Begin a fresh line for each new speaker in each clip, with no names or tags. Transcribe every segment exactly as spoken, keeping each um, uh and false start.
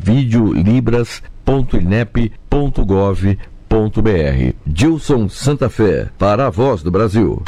videolibras ponto inep ponto gov ponto br. Gilson Santa Fé, para a Voz do Brasil.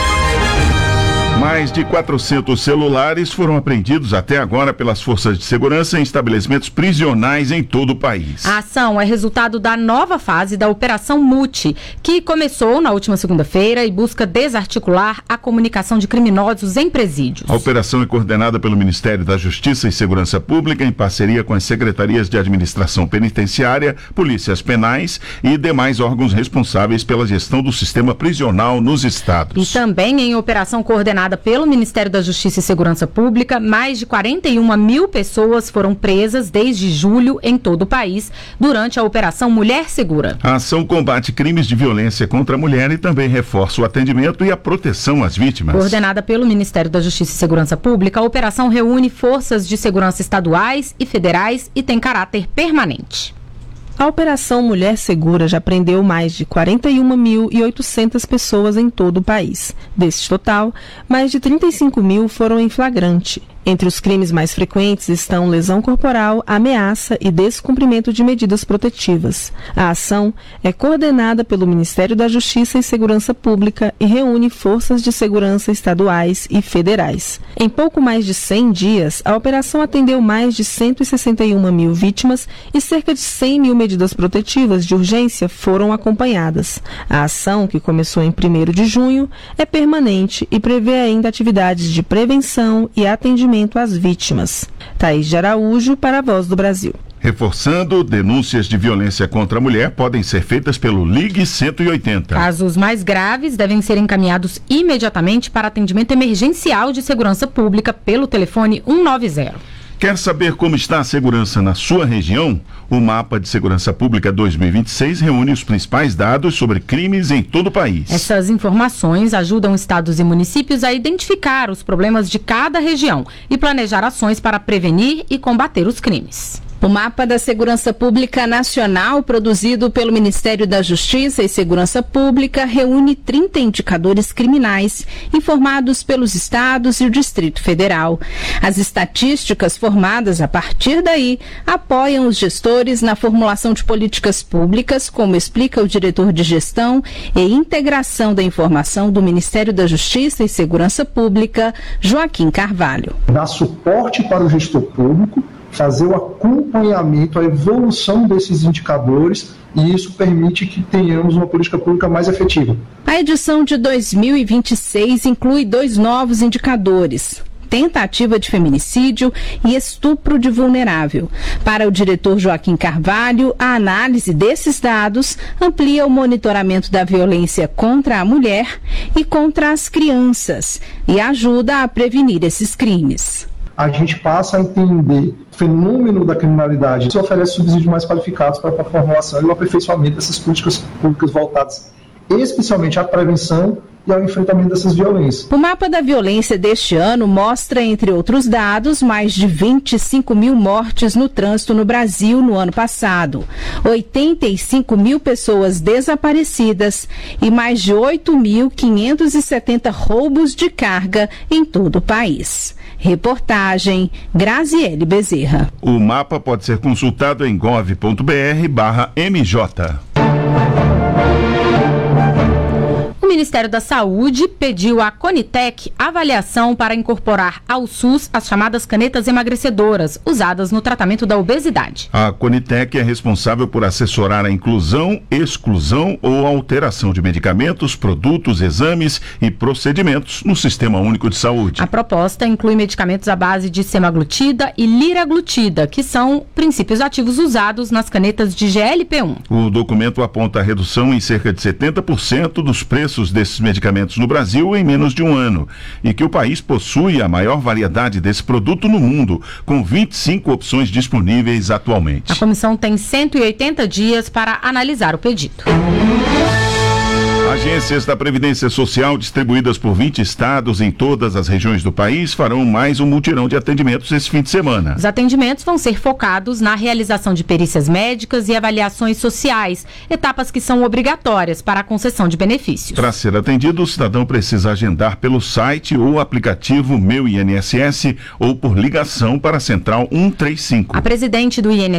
Mais de quatrocentos celulares foram apreendidos até agora pelas forças de segurança em estabelecimentos prisionais em todo o país.
A ação é resultado da nova fase da Operação Mute, que começou na última segunda-feira e busca desarticular a comunicação de criminosos em presídios.
A operação é coordenada pelo Ministério da Justiça e Segurança Pública em parceria com as secretarias de Administração Penitenciária, Polícias Penais e demais órgãos responsáveis pela gestão do sistema prisional nos estados.
E também em operação coordenada pelo Ministério da Justiça e Segurança Pública, mais de quarenta e uma mil pessoas foram presas desde julho em todo o país durante a Operação Mulher Segura.
A ação combate crimes de violência contra a mulher e também reforça o atendimento e a proteção às vítimas.
Coordenada pelo Ministério da Justiça e Segurança Pública, a operação reúne forças de segurança estaduais e federais e tem caráter permanente.
A Operação Mulher Segura já prendeu mais de quarenta e uma mil e oitocentas pessoas em todo o país. Desse total, mais de trinta e cinco mil foram em flagrante. Entre os crimes mais frequentes estão lesão corporal, ameaça e descumprimento de medidas protetivas. A ação é coordenada pelo Ministério da Justiça e Segurança Pública e reúne forças de segurança estaduais e federais. Em pouco mais de cem dias, a operação atendeu mais de cento e sessenta e uma mil vítimas e cerca de cem mil medidas protetivas de urgência foram acompanhadas. A ação, que começou em primeiro de junho, é permanente e prevê ainda atividades de prevenção e atendimento às vítimas. Thaís de Araújo, para a Voz do Brasil.
Reforçando, denúncias de violência contra a mulher podem ser feitas pelo Ligue cento e oitenta.
Casos mais graves devem ser encaminhados imediatamente para atendimento emergencial de segurança pública pelo telefone cento e noventa.
Quer saber como está a segurança na sua região? O Mapa de Segurança Pública dois mil e vinte e seis reúne os principais dados sobre crimes em todo o país.
Essas informações ajudam estados e municípios a identificar os problemas de cada região e planejar ações para prevenir e combater os crimes.
O Mapa da Segurança Pública Nacional, produzido pelo Ministério da Justiça e Segurança Pública, reúne trinta indicadores criminais informados pelos estados e o Distrito Federal. As estatísticas formadas a partir daí apoiam os gestores na formulação de políticas públicas, como explica o diretor de Gestão e Integração da Informação do Ministério da Justiça e Segurança Pública, Joaquim Carvalho.
Dá suporte para o gestor público, fazer o acompanhamento, a evolução desses indicadores, e isso permite que tenhamos uma política pública mais efetiva.
A edição de dois mil e vinte e seis inclui dois novos indicadores: tentativa de feminicídio e estupro de vulnerável. Para o diretor Joaquim Carvalho, a análise desses dados amplia o monitoramento da violência contra a mulher e contra as crianças e ajuda a prevenir esses crimes.
A gente passa a entender o fenômeno da criminalidade. Isso oferece subsídios mais qualificados para a formulação e o aperfeiçoamento dessas políticas públicas voltadas especialmente à prevenção e ao enfrentamento dessas violências.
O mapa da violência deste ano mostra, entre outros dados, mais de vinte e cinco mil mortes no trânsito no Brasil no ano passado, oitenta e cinco mil pessoas desaparecidas e mais de oito mil quinhentos e setenta roubos de carga em todo o país. Reportagem Graziele Bezerra.
O mapa pode ser consultado em gov ponto br barra M J.
O Ministério da Saúde pediu à Conitec avaliação para incorporar ao SUS as chamadas canetas emagrecedoras, usadas no tratamento da obesidade.
A Conitec é responsável por assessorar a inclusão, exclusão ou alteração de medicamentos, produtos, exames e procedimentos no Sistema Único de Saúde.
A proposta inclui medicamentos à base de semaglutida e liraglutida, que são princípios ativos usados nas canetas de G L P um.
O documento aponta a redução em cerca de setenta por cento dos preços desses medicamentos no Brasil em menos de um ano e que o país possui a maior variedade desse produto no mundo, com vinte e cinco opções disponíveis atualmente.
A comissão tem cento e oitenta dias para analisar o pedido.
Agências da Previdência Social distribuídas por vinte estados em todas as regiões do país farão mais um mutirão de atendimentos esse fim de semana.
Os atendimentos vão ser focados na realização de perícias médicas e avaliações sociais, etapas que são obrigatórias para a concessão de benefícios.
Para ser atendido, o cidadão precisa agendar pelo site ou aplicativo Meu I N S S ou por ligação para a Central cento e trinta e cinco.
A presidente do I N S S